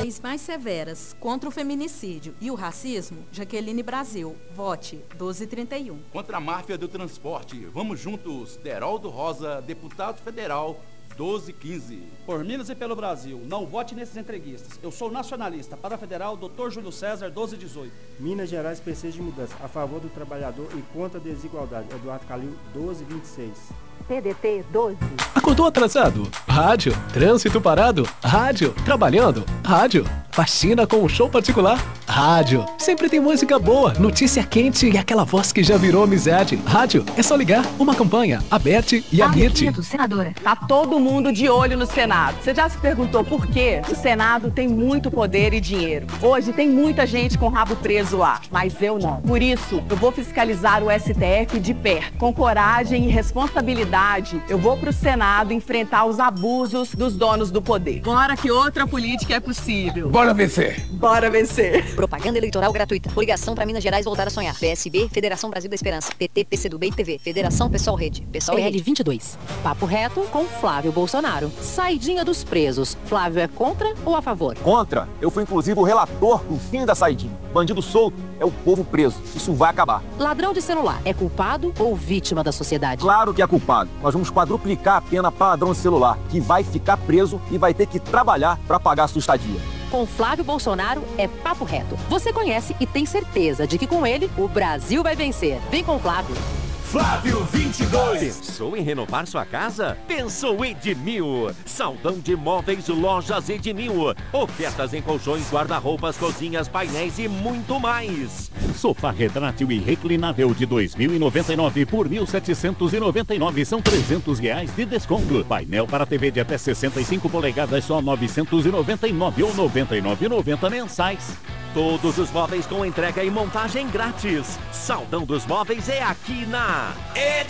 leis mais severas contra o feminicídio e o racismo, Jaqueline Brasil. Vote 1231. Contra a máfia do transporte, vamos juntos. Deraldo Rosa, deputado federal, 1215. Por Minas e pelo Brasil, não vote nesses entreguistas. Eu sou nacionalista. Para a federal, Dr. Júlio César, 1218. Minas Gerais, PC de mudança. A favor do trabalhador e contra a desigualdade. Eduardo Calil, 1226. PDT 12. Acordou atrasado? Rádio. Trânsito parado? Rádio. Trabalhando? Rádio. Faxina com um show particular? Rádio. Sempre tem música boa, notícia quente e aquela voz que já virou amizade. Rádio. É só ligar. Uma campanha. Aberte e Amite. Senadora. Tá todo mundo de olho no Senado. Você já se perguntou por quê? O Senado tem muito poder e dinheiro. Hoje tem muita gente com rabo preso lá, mas eu não. Por isso, eu vou fiscalizar o STF de perto. Com coragem e responsabilidade, eu vou pro Senado enfrentar os abusos dos donos do poder. Bora que outra política é possível. Bora vencer! Bora vencer! Propaganda eleitoral gratuita. Coligação para Minas Gerais voltar a sonhar. PSB, Federação Brasil da Esperança. PT, PCdoB e TV. Federação Pessoal Rede. Pessoal Rede. PL22. Papo reto com Flávio Bolsonaro. Saidinha dos presos. Flávio é contra ou a favor? Contra. Eu fui inclusive o relator do fim da saidinha. Bandido solto é o povo preso. Isso vai acabar. Ladrão de celular é culpado ou vítima da sociedade? Claro que é culpado. Nós vamos quadruplicar a pena para ladrão de celular, que vai ficar preso e vai ter que trabalhar para pagar a sua estadia. Com Flávio Bolsonaro é papo reto. Você conhece e tem certeza de que com ele o Brasil vai vencer. Vem com Flávio. Flávio 22. Pensou em renovar sua casa? Pensou Edmil. Saldão de móveis, lojas Edmil. Ofertas em colchões, guarda-roupas, cozinhas, painéis e muito mais. Sofá retrátil e reclinável de 2.099 por 1.799, são R$300 de desconto. Painel para TV de até 65 polegadas, só 999 ou 99,90 mensais. Todos os móveis com entrega e montagem grátis. Saldão dos móveis é aqui na